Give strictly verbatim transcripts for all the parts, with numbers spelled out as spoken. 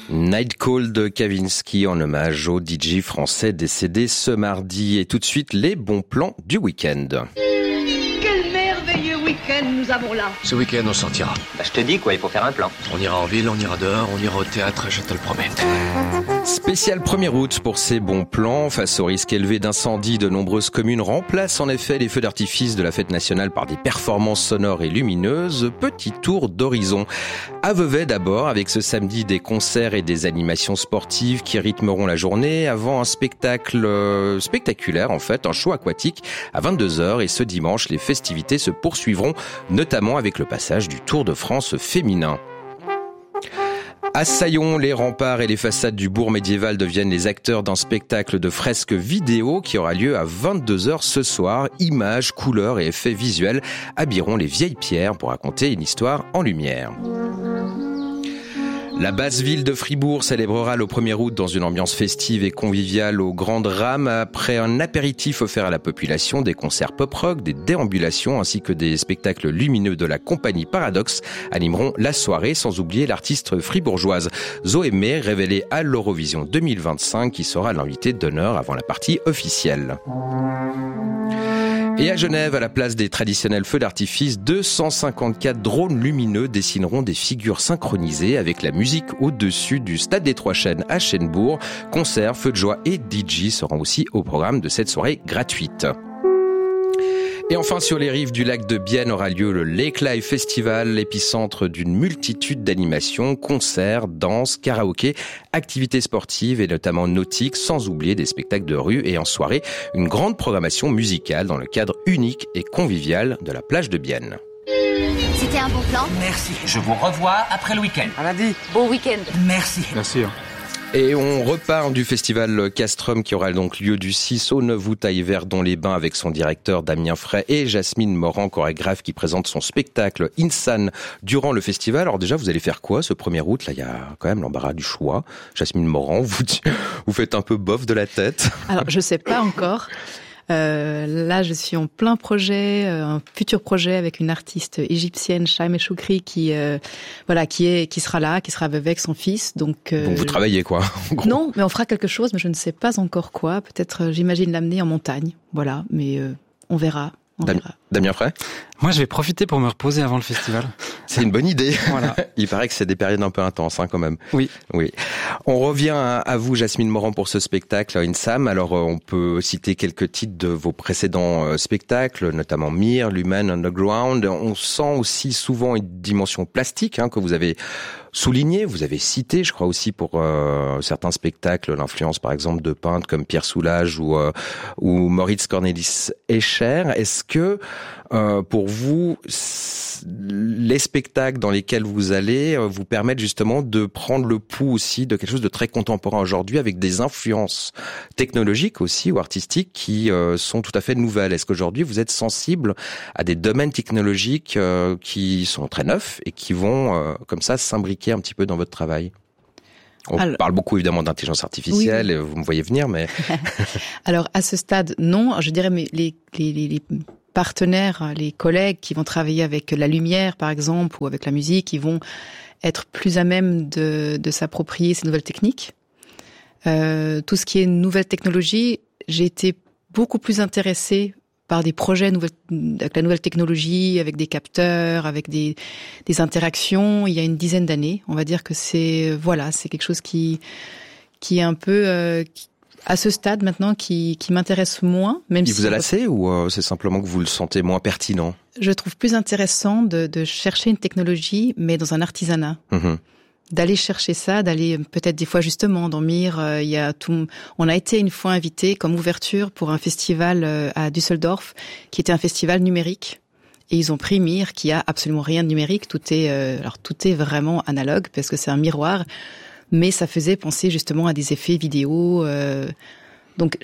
Night Call de Kavinsky en hommage au D J français décédé ce mardi. Et tout de suite, les bons plans du week-end. Quel merveilleux week-end nous avons là. Ce week-end, on sortira. Bah, je te dis quoi, il faut faire un plan. On ira en ville, on ira dehors, on ira au théâtre, je te le promets. Spécial premier août pour ces bons plans. Face au risque élevé d'incendie, de nombreuses communes remplacent en effet les feux d'artifice de la fête nationale par des performances sonores et lumineuses. Petit tour d'horizon. À Vevey d'abord, avec ce samedi des concerts et des animations sportives qui rythmeront la journée avant un spectacle euh, spectaculaire en fait, un show aquatique à vingt-deux heures. Et ce dimanche, les festivités se poursuivront, notamment avec le passage du Tour de France féminin. À Saillon, les remparts et les façades du bourg médiéval deviennent les acteurs d'un spectacle de fresques vidéo qui aura lieu à vingt-deux heures ce soir. Images, couleurs et effets visuels habilleront les vieilles pierres pour raconter une histoire en lumière. La basse ville de Fribourg célébrera le premier août dans une ambiance festive et conviviale aux grandes rames. Après un apéritif offert à la population, des concerts pop-rock, des déambulations ainsi que des spectacles lumineux de la compagnie Paradox animeront la soirée, sans oublier l'artiste fribourgeoise Zoé May, révélée à l'Eurovision deux mille vingt-cinq, qui sera l'invitée d'honneur avant la partie officielle. Et à Genève, à la place des traditionnels feux d'artifice, deux cent cinquante-quatre drones lumineux dessineront des figures synchronisées avec la musique au-dessus du Stade des Trois Chênes à Chênebourg. Concerts, feux de joie et D J seront aussi au programme de cette soirée gratuite. Et enfin, sur les rives du lac de Bienne aura lieu le Lake Live Festival, l'épicentre d'une multitude d'animations, concerts, danses, karaoké, activités sportives et notamment nautiques, sans oublier des spectacles de rue et en soirée, une grande programmation musicale dans le cadre unique et convivial de la plage de Bienne. C'était un bon plan. Merci. Je vous revois après le week-end. À lundi. Bon week-end. Merci. Merci. Et on repart du festival Castrum qui aura donc lieu du six au neuf août à Yverdon-les-Bains avec son directeur Damien Fray et Jasmine Morand, chorégraphe, qui présente son spectacle Insan durant le festival. Alors déjà, vous allez faire quoi ce premier août? Là, il y a quand même l'embarras du choix. Jasmine Morand, vous, vous faites un peu bof de la tête. Alors, je sais pas encore. Euh, là, je suis en plein projet, euh, un futur projet avec une artiste égyptienne, Chaim Choukri, qui euh, voilà, qui est, qui sera là, qui sera avec son fils. Donc, euh, donc vous travaillez quoi en gros. Non, mais on fera quelque chose, mais je ne sais pas encore quoi. Peut-être, euh, j'imagine l'amener en montagne, voilà. Mais euh, on verra. On Dam- verra. Damien Fray. Moi, je vais profiter pour me reposer avant le festival. C'est une bonne idée. Voilà. Il paraît que c'est des périodes un peu intenses, hein, quand même. Oui. Oui. On revient à vous, Jasmine Morand, pour ce spectacle Insam. Alors, on peut citer quelques titres de vos précédents spectacles, notamment Mir, Lumen, Underground. On sent aussi souvent une dimension plastique, hein, que vous avez souligné, vous avez cité, je crois aussi pour euh, certains spectacles, l'influence par exemple de peintres comme Pierre Soulages ou euh, ou Moritz Cornelis Escher. Est-ce que euh, pour vous, les spectacles dans lesquels vous allez euh, vous permettent justement de prendre le pouls aussi de quelque chose de très contemporain aujourd'hui, avec des influences technologiques aussi ou artistiques qui euh, sont tout à fait nouvelles? Est-ce qu'aujourd'hui vous êtes sensible à des domaines technologiques euh, qui sont très neufs et qui vont euh, comme ça s'imbriquer un petit peu dans votre travail? On Alors, parle beaucoup évidemment d'intelligence artificielle, oui, oui. Vous me voyez venir, mais... Alors à ce stade, non. Je dirais, mais les, les, les, les partenaires, les collègues qui vont travailler avec la lumière, par exemple, ou avec la musique, ils vont être plus à même de, de s'approprier ces nouvelles techniques. Euh, tout ce qui est nouvelles technologies, j'ai été beaucoup plus intéressée par des projets nouvelles, avec la nouvelle technologie, avec des capteurs, avec des, des interactions, il y a une dizaine d'années. On va dire que c'est, voilà, c'est quelque chose qui, qui est un peu, euh, qui, à ce stade maintenant, qui, qui m'intéresse moins. Même Il si vous a lassé ou euh, c'est simplement que vous le sentez moins pertinent? Je trouve plus intéressant de, de chercher une technologie, mais dans un artisanat. Mmh. D'aller chercher ça, d'aller peut-être des fois justement dans Mir, euh, il y a tout. On a été une fois invité comme ouverture pour un festival euh, à Düsseldorf, qui était un festival numérique, et ils ont pris Mir, qui a absolument rien de numérique. Tout est, euh, alors tout est vraiment analogue parce que c'est un miroir, mais ça faisait penser justement à des effets vidéo. Euh, donc je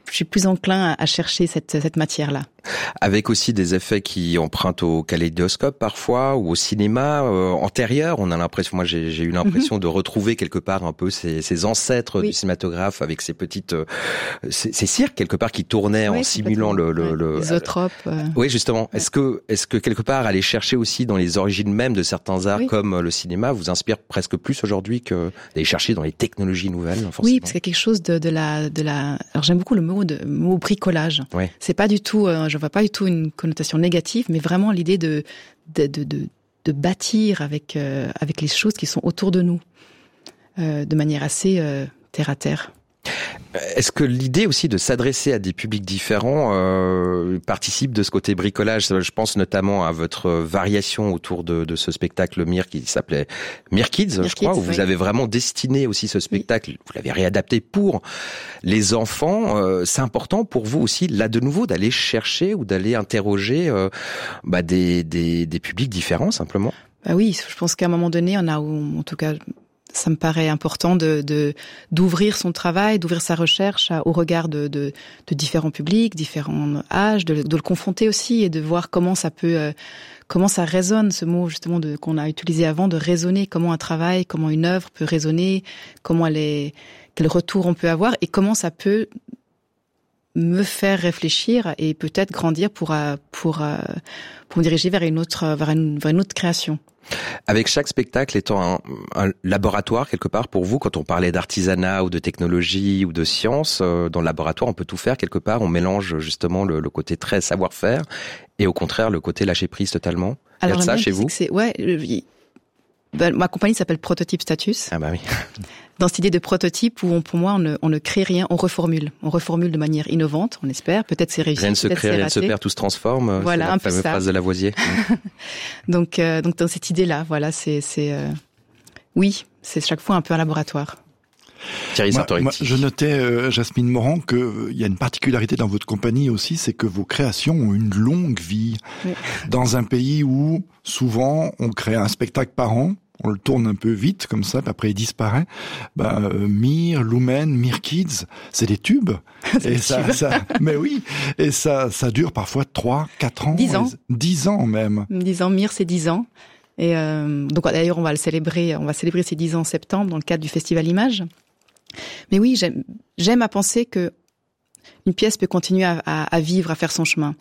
je suis plus enclin à, à chercher cette, cette matière-là. Avec aussi des effets qui empruntent au kaléidoscope parfois ou au cinéma euh, antérieur. On a l'impression, moi j'ai, j'ai eu l'impression mm-hmm. de retrouver quelque part un peu ces, ces ancêtres oui. du cinématographe avec ces petites, euh, ces, ces cirques quelque part qui tournaient oui, en simulant le, le, ouais. le les zootropes. Euh... Oui, justement. Ouais. Est-ce que, est-ce que quelque part aller chercher aussi dans les origines même de certains arts oui. comme le cinéma vous inspire presque plus aujourd'hui que d'aller chercher dans les technologies nouvelles, forcément. Oui, parce qu'il y a quelque chose de, de la, de la. Alors j'aime beaucoup le mot de mot bricolage. Oui. C'est pas du tout. Euh, je vois pas du tout une connotation négative, mais vraiment l'idée de de de de, de bâtir avec euh, avec les choses qui sont autour de nous, euh, de manière assez euh, terre à terre. Est-ce que l'idée aussi de s'adresser à des publics différents euh, participe de ce côté bricolage ? Je pense notamment à votre variation autour de, de ce spectacle Mir qui s'appelait Mir Kids, Mir je crois, Kids, où oui. vous avez vraiment destiné aussi ce spectacle, oui. vous l'avez réadapté pour les enfants. Euh, c'est important pour vous aussi, là de nouveau, d'aller chercher ou d'aller interroger euh, bah, des, des, des publics différents simplement ? Bah oui, je pense qu'à un moment donné, on a, en tout cas... Ça me paraît important de, de d'ouvrir son travail, d'ouvrir sa recherche à, au regard de, de, de différents publics, différents âges, de, de le confronter aussi et de voir comment ça peut, euh, comment ça résonne, ce mot justement de, qu'on a utilisé avant, de raisonner, comment un travail, comment une œuvre peut résonner, comment elle est, quel retour on peut avoir et comment ça peut me faire réfléchir et peut-être grandir pour pour pour me diriger vers une autre vers une, vers une autre création. Avec chaque spectacle étant un, un laboratoire quelque part pour vous, quand on parlait d'artisanat ou de technologie ou de science, euh, dans le laboratoire on peut tout faire quelque part, on mélange justement le, le côté très savoir-faire et au contraire le côté lâcher prise totalement. Alors, il y a de ça chez vous ? C'est, ouais, euh, ben, ma compagnie s'appelle Prototype Status. Ah bah oui. Dans cette idée de prototype où on, pour moi on ne, on ne crée rien, on reformule. On reformule de manière innovante, on espère. Peut-être c'est réussi, rien ne se peut-être crée, c'est rien ne raté. se perd, tout se transforme. Voilà, c'est la un peu fameuse ça. phrase de Lavoisier. donc, euh, donc dans cette idée-là, voilà, c'est, c'est, euh, oui, c'est chaque fois un peu un laboratoire. Thierry moi, moi, je notais, euh, Jasmine Morand, qu'il euh, y a une particularité dans votre compagnie aussi, c'est que vos créations ont une longue vie. Oui. Dans un pays où, souvent, on crée un spectacle par an, on le tourne un peu vite, comme ça, puis après il disparaît. Bah, euh, Mir, Lumen, Mir Kids, c'est des tubes. c'est et des ça, tubes. ça, mais oui, et ça, ça dure parfois trois, quatre ans. Dix ans. Dix ans même. Dix ans, Mir, c'est dix ans. Et euh, donc d'ailleurs, on va le célébrer, on va célébrer ces dix ans en septembre dans le cadre du Festival Images. Mais oui, j'aime, j'aime à penser que une pièce peut continuer à, à, à vivre, à faire son chemin.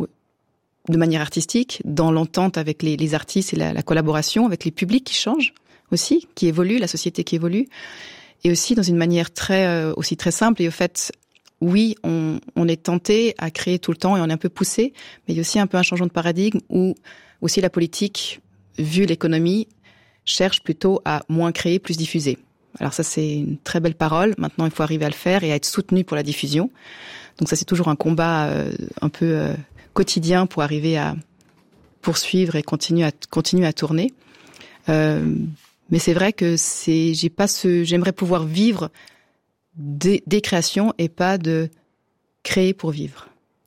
De manière artistique, dans l'entente avec les, les artistes et la, la collaboration avec les publics qui changent aussi, qui évoluent, la société qui évolue, et aussi dans une manière très euh, aussi très simple. Et au fait, oui, on, on est tenté à créer tout le temps et on est un peu poussé, mais il y a aussi un peu un changement de paradigme où aussi la politique, vu l'économie, cherche plutôt à moins créer, plus diffuser. Alors ça, c'est une très belle parole. Maintenant, il faut arriver à le faire et à être soutenu pour la diffusion. Donc ça, c'est toujours un combat euh, un peu euh, quotidien pour arriver à poursuivre et continuer à continuer à tourner. Euh, mais c'est vrai que c'est, j'ai pas ce, j'aimerais pouvoir vivre des, des créations et pas de créer pour vivre.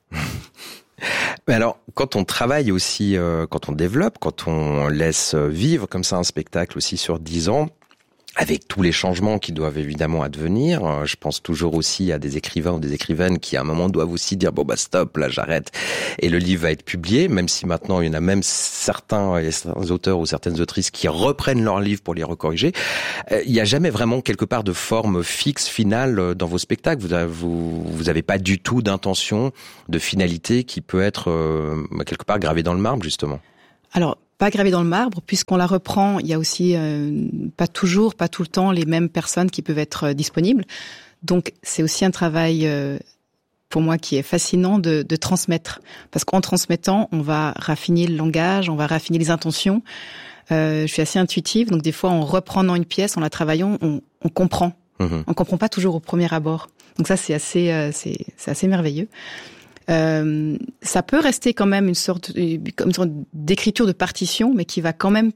Mais alors, quand on travaille aussi, euh, quand on développe, quand on laisse vivre comme ça un spectacle aussi sur dix ans, avec tous les changements qui doivent évidemment advenir, je pense toujours aussi à des écrivains ou des écrivaines qui à un moment doivent aussi dire bon bah stop, là j'arrête et le livre va être publié, même si maintenant il y en a même certains, il y a certains auteurs ou certaines autrices qui reprennent leurs livres pour les recorriger. Il n'y a jamais vraiment quelque part de forme fixe, finale dans vos spectacles. Vous avez, vous, vous avez pas du tout d'intention, de finalité qui peut être euh, quelque part gravée dans le marbre justement. Alors, pas gravé dans le marbre, puisqu'on la reprend, il y a aussi euh, pas toujours, pas tout le temps les mêmes personnes qui peuvent être euh, disponibles. Donc c'est aussi un travail euh, pour moi qui est fascinant de, de transmettre, parce qu'en transmettant, on va raffiner le langage, on va raffiner les intentions. Euh, je suis assez intuitive, donc des fois en reprenant une pièce, en la travaillant, on, on comprend. Mmh. On comprend pas toujours au premier abord. Donc ça c'est assez, euh, c'est, c'est assez merveilleux. Euh, ça peut rester quand même une sorte, comme une sorte d'écriture de partition, mais qui va quand même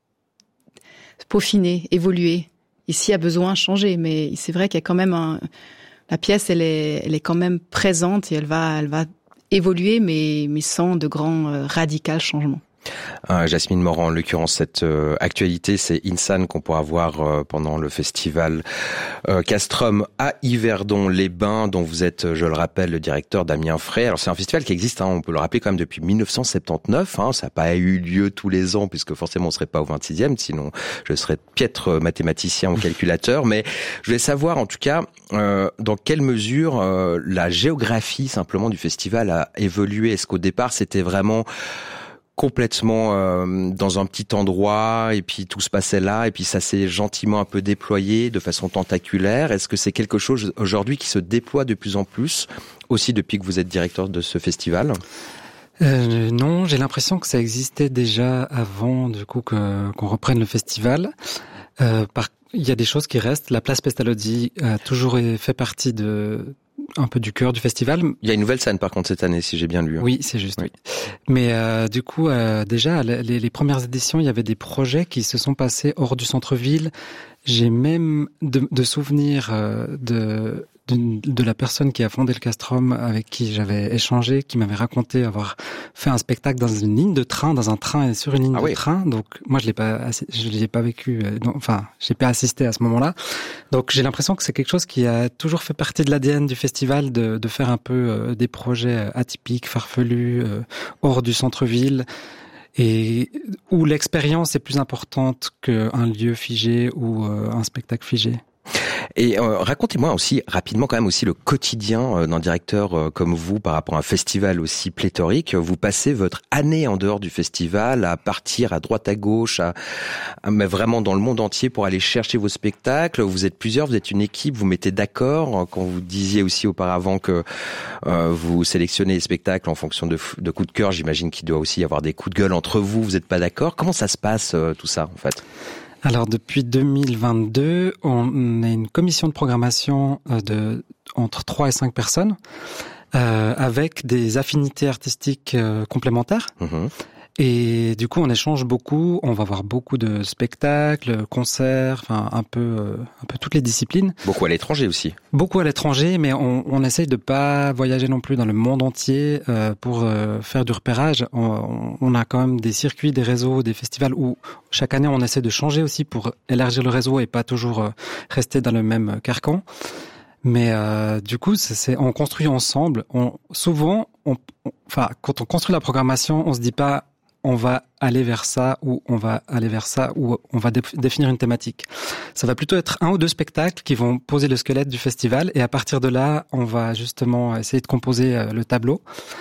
peaufiner, évoluer. Et s'il y a besoin, changer. Mais c'est vrai qu'il y a quand même un, la pièce, elle est, elle est quand même présente et elle va, elle va évoluer, mais, mais sans de grands euh, radicaux changements. Euh, Jasmine Morand, en l'occurrence, cette euh, actualité, c'est Insan qu'on pourra voir euh, pendant le festival euh, Castrum à Yverdon-les-Bains, dont vous êtes, je le rappelle, le directeur Damien Frey. Alors c'est un festival qui existe, hein, on peut le rappeler quand même depuis dix-neuf cent soixante-dix-neuf. Hein, ça n'a pas eu lieu tous les ans, puisque forcément on serait pas au vingt-sixième, sinon je serais piètre mathématicien ou calculateur. Mais je voulais savoir, en tout cas, euh, dans quelle mesure euh, la géographie simplement du festival a évolué. Est-ce qu'au départ c'était vraiment complètement euh, dans un petit endroit et puis tout se passait là et puis ça s'est gentiment un peu déployé de façon tentaculaire? Est-ce que c'est quelque chose aujourd'hui qui se déploie de plus en plus, aussi depuis que vous êtes directeur de ce festival? Euh, non, j'ai l'impression que ça existait déjà avant du coup que, qu'on reprenne le festival. Euh, par, il y a des choses qui restent. La place Pestalozzi a toujours fait partie de un peu du cœur du festival. Il y a une nouvelle scène par contre cette année, si j'ai bien lu. Oui, c'est juste. Oui. Mais euh, du coup, euh, déjà, les, les premières éditions, il y avait des projets qui se sont passés hors du centre-ville. J'ai même de, de souvenirs euh, de, de de la personne qui a fondé le Castrum, avec qui j'avais échangé, qui m'avait raconté avoir fait un spectacle dans une ligne de train, dans un train et sur une ligne ah de oui. train. Donc moi, je l'ai pas, je l'ai pas vécu. Non, enfin, j'ai pas assisté à ce moment-là. Donc j'ai l'impression que c'est quelque chose qui a toujours fait partie de l'A D N du festival, de, de faire un peu euh, des projets atypiques, farfelus, euh, hors du centre-ville. Et où l'expérience est plus importante qu'un lieu figé ou euh, un spectacle figé. Et euh, racontez-moi aussi rapidement quand même aussi le quotidien euh, d'un directeur euh, comme vous par rapport à un festival aussi pléthorique. Vous passez votre année en dehors du festival à partir à droite à gauche, à, à mais vraiment dans le monde entier pour aller chercher vos spectacles. Vous êtes plusieurs, vous êtes une équipe, vous mettez d'accord. Quand vous disiez aussi auparavant que euh, vous sélectionnez les spectacles en fonction de, de coups de cœur, j'imagine qu'il doit aussi y avoir des coups de gueule entre vous. Vous n'êtes pas d'accord? Comment ça se passe euh, tout ça en fait? Alors depuis deux mille vingt-deux, on est une commission de programmation de entre trois et cinq personnes euh, avec des affinités artistiques euh, complémentaires. Mmh. Et du coup, on échange beaucoup. On va voir beaucoup de spectacles, concerts, enfin un peu, euh, un peu toutes les disciplines. Beaucoup à l'étranger aussi. Beaucoup à l'étranger, mais on, on essaye de pas voyager non plus dans le monde entier euh, pour euh, faire du repérage. On, on a quand même des circuits, des réseaux, des festivals où chaque année on essaie de changer aussi pour élargir le réseau et pas toujours euh, rester dans le même carcan. Mais euh, du coup, c'est, c'est, on construit ensemble. On, souvent, on, on, enfin, quand on construit la programmation, on se dit pas on va aller vers ça ou on va aller vers ça ou on va dé- définir une thématique. Ça va plutôt être un ou deux spectacles qui vont poser le squelette du festival et à partir de là, on va justement essayer de composer euh, le tableau.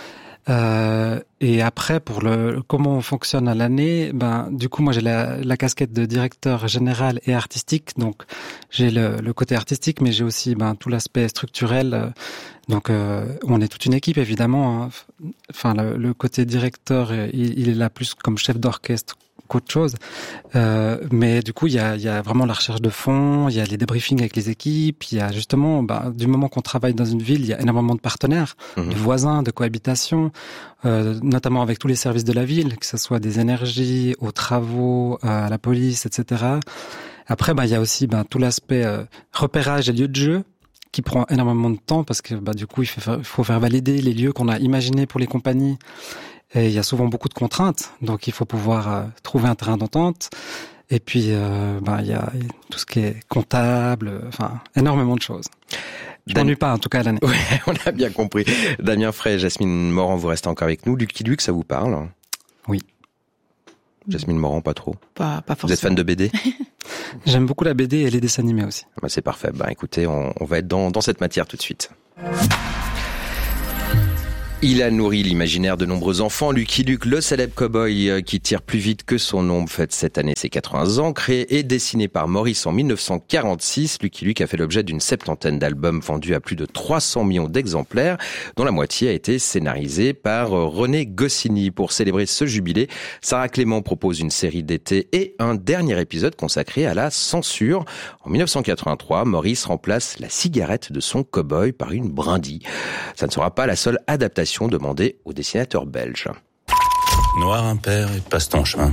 Euh, et après, pour le comment on fonctionne à l'année, ben du coup moi j'ai la, la casquette de directeur général et artistique, donc j'ai le, le côté artistique, mais j'ai aussi ben tout l'aspect structurel. Donc euh, on est toute une équipe évidemment. Hein. Enfin le, le côté directeur, il, il est là plus comme chef d'orchestre qu'autre chose. Euh, mais du coup, il y a, y a vraiment la recherche de fond, il y a les débriefings avec les équipes, il y a justement, bah, du moment qu'on travaille dans une ville, il y a énormément de partenaires, mmh. de voisins, de cohabitation, euh, notamment avec tous les services de la ville, que ce soit des énergies, aux travaux, à la police, et cetera. Après, bah, il y a aussi bah, tout l'aspect euh, repérage des lieux de jeu, qui prend énormément de temps parce que bah, du coup, il faut faire, il faut faire valider les lieux qu'on a imaginés pour les compagnies. Et il y a souvent beaucoup de contraintes, donc il faut pouvoir euh, trouver un terrain d'entente. Et puis, euh, ben, il y a tout ce qui est comptable, enfin, énormément de choses. Je Dan... m'ennuie pas, en tout cas, à l'année. Oui, on a bien compris. Damien Frey, Jasmine Morand, vous restez encore avec nous. Lucky Luke, ça vous parle? Oui. Jasmine Morand, pas trop? Pas, pas forcément. Vous êtes fan de B D? J'aime beaucoup la B D et les dessins animés aussi. Bah, c'est parfait. Bah, écoutez, on, on va être dans, dans cette matière tout de suite. Il a nourri l'imaginaire de nombreux enfants. Lucky Luke, le célèbre cow-boy qui tire plus vite que son ombre, fête cette année ses quatre-vingts ans. Créé et dessiné par Maurice en dix-neuf cent quarante-six, Lucky Luke a fait l'objet d'une septantaine d'albums vendus à plus de trois cents millions d'exemplaires, dont la moitié a été scénarisée par René Goscinny. Pour célébrer ce jubilé, Sarah Clément propose une série d'été et un dernier épisode consacré à la censure. En dix-neuf cent quatre-vingt-trois, Maurice remplace la cigarette de son cow-boy par une brindille. Ça ne sera pas la seule adaptation demandée au dessinateur belge. Noir impair et passe ton chemin.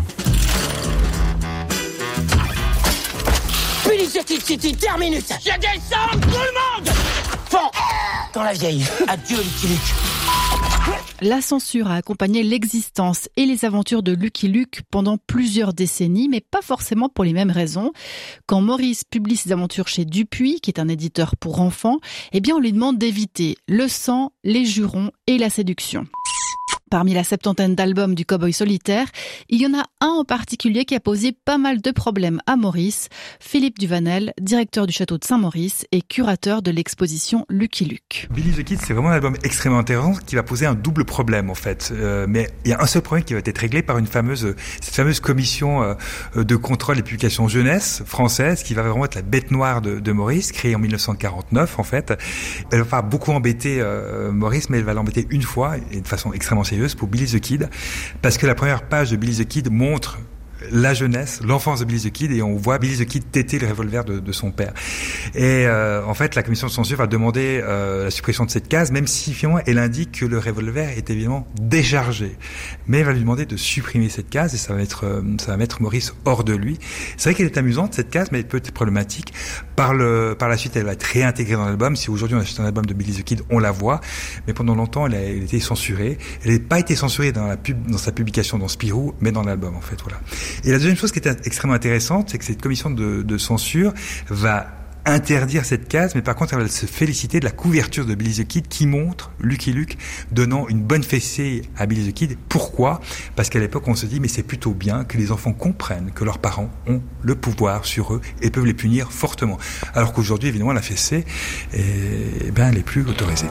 Initiative City, terminus. Je descends tout le monde. Fond dans la vieille. Adieu, Lucky Luke. La censure a accompagné l'existence et les aventures de Lucky Luke pendant plusieurs décennies, mais pas forcément pour les mêmes raisons. Quand Maurice publie ses aventures chez Dupuis, qui est un éditeur pour enfants, eh bien on lui demande d'éviter le sang, les jurons et la séduction. Parmi la septantaine d'albums du Cowboy solitaire, il y en a un en particulier qui a posé pas mal de problèmes à Maurice. Philippe Duvanel, directeur du château de Saint-Maurice et curateur de l'exposition Lucky Luke. Billy the Kid, c'est vraiment un album extrêmement intéressant qui va poser un double problème en fait. Euh, mais il y a un seul problème qui va être réglé par une fameuse, cette fameuse commission euh, de contrôle des publications jeunesse française qui va vraiment être la bête noire de, de Maurice, créée en dix-neuf cent quarante-neuf en fait. Elle va pas beaucoup embêter euh, Maurice, mais elle va l'embêter une fois et de façon extrêmement sérieuse pour Billy the Kid, parce que la première page de Billy the Kid montre la jeunesse, l'enfance de Billy the Kid, et on voit Billy the Kid téter le revolver de, de son père. Et euh, en fait, la commission de censure va demander euh, la suppression de cette case, même si finalement elle indique que le revolver est évidemment déchargé. Mais elle va lui demander de supprimer cette case, et ça va mettre, euh, ça va mettre Maurice hors de lui. C'est vrai qu'elle est amusante cette case, mais elle peut être problématique. Par le, par la suite, elle va être réintégrée dans l'album. Si aujourd'hui on achète un album de Billy the Kid, on la voit, mais pendant longtemps, elle a, elle a été censurée. Elle n'a pas été censurée dans la pub, dans sa publication dans Spirou, mais dans l'album en fait, voilà. Et la deuxième chose qui est extrêmement intéressante, c'est que cette commission de, de censure va interdire cette case, mais par contre, elle va se féliciter de la couverture de Billy the Kid qui montre Lucky Luke donnant une bonne fessée à Billy the Kid. Pourquoi ? Parce qu'à l'époque, on se dit, mais c'est plutôt bien que les enfants comprennent que leurs parents ont le pouvoir sur eux et peuvent les punir fortement. Alors qu'aujourd'hui, évidemment, la fessée, eh, eh ben, elle est plus autorisée.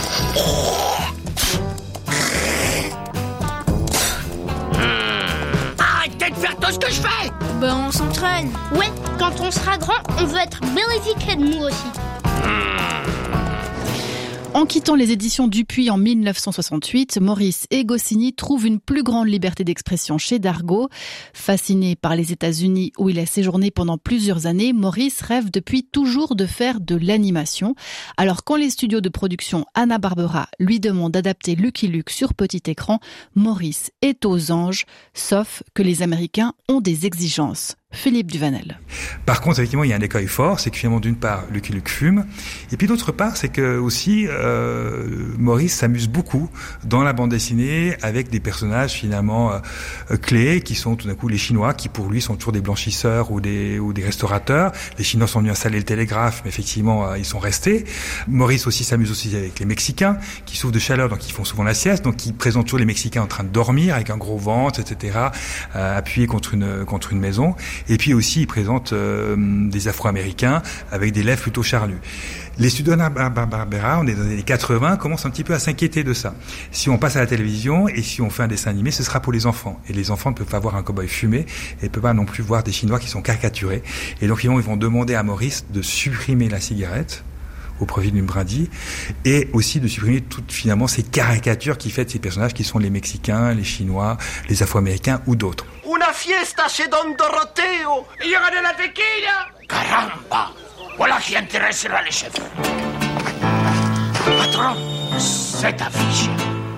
Tout ce que je fais. Ben on s'entraîne. Ouais, quand on sera grand, on veut être Billy the Kid, nous aussi. En quittant les éditions Dupuis en dix-neuf cent soixante-huit, Maurice et Goscinny trouvent une plus grande liberté d'expression chez Dargaud. Fasciné par les États-Unis où il a séjourné pendant plusieurs années, Maurice rêve depuis toujours de faire de l'animation. Alors quand les studios de production Hanna-Barbera lui demandent d'adapter Lucky Luke sur petit écran, Maurice est aux anges, sauf que les Américains ont des exigences. Philippe Duvanel. Par contre, effectivement, il y a un écueil fort, c'est que finalement, d'une part, Lucky Luke fume, et puis d'autre part, c'est que aussi euh, Maurice s'amuse beaucoup dans la bande dessinée avec des personnages finalement euh, clés qui sont tout d'un coup les Chinois, qui pour lui sont toujours des blanchisseurs ou des ou des restaurateurs. Les Chinois sont venus installer le télégraphe, mais effectivement, euh, ils sont restés. Maurice aussi s'amuse aussi avec les Mexicains qui souffrent de chaleur, donc ils font souvent la sieste, donc ils présentent toujours les Mexicains en train de dormir avec un gros ventre, et cetera, euh, appuyés contre une contre une maison. Et puis aussi, il présente euh, des Afro-Américains avec des lèvres plutôt charnues. Les studios Hanna-Barbera, on est dans les années quatre-vingts, commencent un petit peu à s'inquiéter de ça. Si on passe à la télévision et si on fait un dessin animé, ce sera pour les enfants. Et les enfants ne peuvent pas voir un cow-boy fumer et ne peuvent pas non plus voir des Chinois qui sont caricaturés. Et donc, ils vont demander à Maurice de supprimer la cigarette au profit d'une brindille, et aussi de supprimer toutes finalement ces caricatures qui fait de ces personnages qui sont les Mexicains, les Chinois, les Afro-Américains ou d'autres. Una fiesta chez Don Doroteo. Il y aura de la tequila. Caramba. Voilà qui intéressera les chefs. Patron, c'est affiché.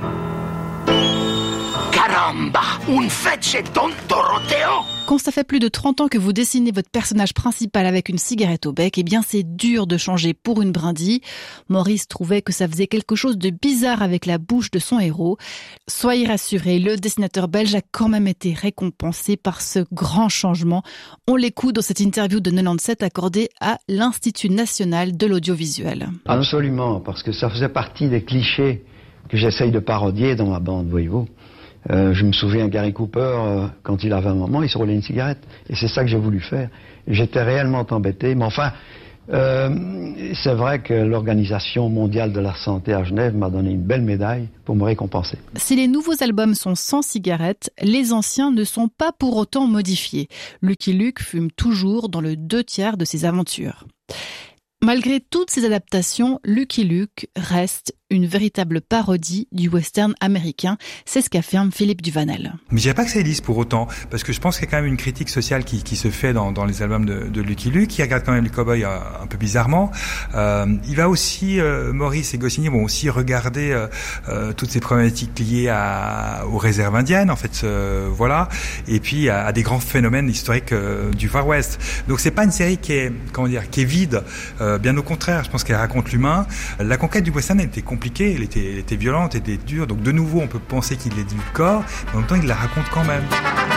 Caramba, une fête chez Don Doroteo. Quand ça fait plus de trente ans que vous dessinez votre personnage principal avec une cigarette au bec, eh bien c'est dur de changer pour une brindille. Maurice trouvait que ça faisait quelque chose de bizarre avec la bouche de son héros. Soyez rassurés, le dessinateur belge a quand même été récompensé par ce grand changement. On l'écoute dans cette interview de quatre-vingt-dix-sept accordée à l'Institut national de l'audiovisuel. Absolument, parce que ça faisait partie des clichés que j'essaye de parodier dans ma bande, voyez-vous. Euh, je me souviens, Gary Cooper, euh, quand il avait un moment, il se roulait une cigarette. Et c'est ça que j'ai voulu faire. J'étais réellement embêté. Mais enfin, euh, c'est vrai que l'Organisation mondiale de la santé à Genève m'a donné une belle médaille pour me récompenser. Si les nouveaux albums sont sans cigarette, les anciens ne sont pas pour autant modifiés. Lucky Luke fume toujours dans le deux tiers de ses aventures. Malgré toutes ces adaptations, Lucky Luke reste une véritable parodie du western américain. C'est ce qu'affirme Philippe Duvanel. Mais je dirais pas que c'est lisse pour autant, parce que je pense qu'il y a quand même une critique sociale qui, qui se fait dans, dans les albums de, de Lucky Luke, qui regarde quand même les cow-boys un, un peu bizarrement. Euh, il va aussi, euh, Maurice et Goscinny vont aussi regarder euh, euh, toutes ces problématiques liées à, aux réserves indiennes, en fait, euh, voilà, et puis à, à des grands phénomènes historiques euh, du Far West. Donc c'est pas une série qui est, comment dire, qui est vide, euh, bien au contraire. Je pense qu'elle raconte l'humain. La conquête du western a été compliquée compliquée, elle était, elle était violente, elle était dure. Donc de nouveau, on peut penser qu'il édulcore, mais en même temps, il la raconte quand même.